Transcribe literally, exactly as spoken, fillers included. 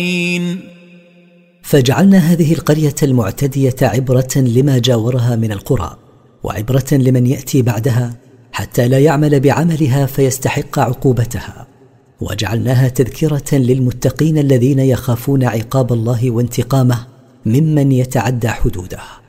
فجعلنا هذه القرية المعتدية عبرة لما جاورها من القرى، وعبرة لمن يأتي بعدها حتى لا يعمل بعملها فيستحق عقوبتها، وجعلناها تذكرة للمتقين الذين يخافون عقاب الله وانتقامه ممن يتعدى حدوده.